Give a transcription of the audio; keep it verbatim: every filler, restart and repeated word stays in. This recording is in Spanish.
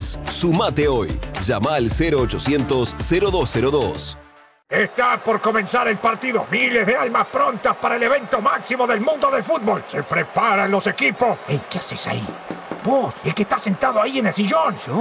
más. Sumate hoy. Llama al cero ochocientos, cero dos cero dos. Está por comenzar el partido. Miles de almas prontas para el evento máximo del mundo del fútbol. Se preparan los equipos. Ey, ¿qué haces ahí? Vos, el que está sentado ahí en el sillón. ¿Yo?